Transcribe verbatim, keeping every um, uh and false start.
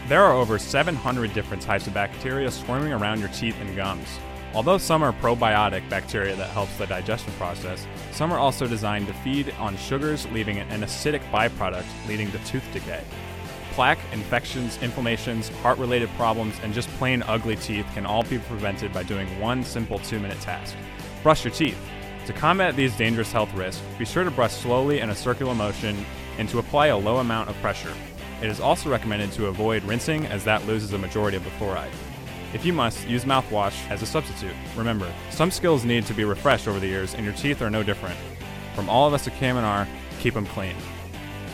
There are over seven hundred different types of bacteria swarming around your teeth and gums. Although some are probiotic bacteria that helps the digestion process, some are also designed to feed on sugars, leaving an acidic byproduct leading to tooth decay. Plaque, infections, inflammations, heart-related problems, and just plain ugly teeth can all be prevented by doing one simple two-minute task. Brush your teeth. To combat these dangerous health risks, be sure to brush slowly in a circular motion and to apply a low amount of pressure. It is also recommended to avoid rinsing, as that loses a majority of the fluoride. If you must, use mouthwash as a substitute. Remember, some skills need to be refreshed over the years, and your teeth are no different. From all of us at K M N R, keep them clean.